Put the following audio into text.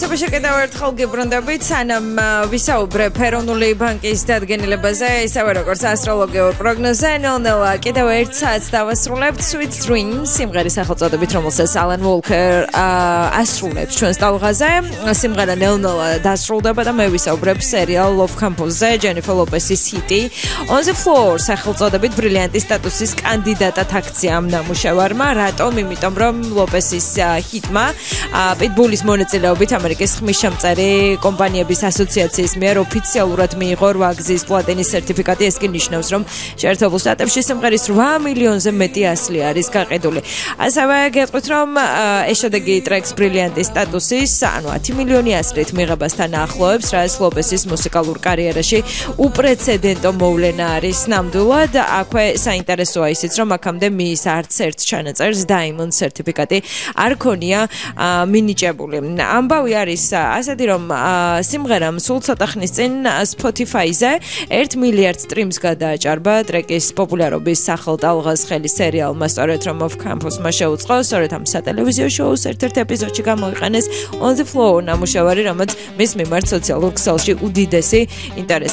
მოგესალმებით, შეკეთება ერთხელ გიბრუნდებით, სანამ ვისაუბრებ ეროვნული ბანკის დადგენილებაზე, ისევე როგორც ასტროლოგიურ პროგნოზზე, ნელ-ნელა კიდევ ერთ საათს დავასრულებთ Sweet Dreams სიმღერის სახელწოდებით, რომელსაც Alan Walker ასრულებს ჩვენს ტალღაზე. სიმღერა ნელ-ნელა დასრულდება და მე ვისაუბრებ სერიალ Love Campus-ზე, Jennifer Lopez-ის ჰიტი On the Floor სახელწოდებით ბრილიანტი სტატუსის კანდიდატად აქცია ამ ნამუშევარმა. რატომ? იმიტომ რომ Lopez-ის ჰიტმა Pitbull-ის მონაწილეობით ამერიკის ხმისჩამწერი კომპანიების ასოციაციის მიერ ოფიციალურად მიიღო 8 გზის პლატინის სერტიფიკატი. ეს კი ნიშნავს, რომ შეერთებულ შტატებში სიმღერის 8 მილიონზე მეტი ასლი არის გაყიდული. ასევე გეტყვით, რომ ეს შედეგი ტრეკს ბრილიანტის სტატუსის, ანუ 10 მილიონი ასლით მიღებასთან ახლოებს, რაც Lopez-ის მუსიკალურ კარიერაში უპრეცედენტო მოვლენა არის. ნამდვილად, აქვე საინტერესოა ისიც, რომ აქამდე მის არც ერთ ჩანაწერს Diamond სერტიფიკატი არ ქონია მინიჭებული. ამბავი არის ასეთი, რომ სიმღერამ სულ ცოტა ხნის წინ Spotify-ზე 1 მილიარდ სტრიმს გადააჭარბა. ტრეკის პოპულარობის სახელთ ალღას ხელი სერიალმა სწორედ რომ Love Campus-მა შეუწყო, სწორედ ამ სატელევიზიო შოუს ერთ-ერთ ეპიზოდში გამოიყენეს On the Floor ნამუშევარი, რომელიც მის მიმართ სოციალურ ქსელში უდიდესი ინტერესი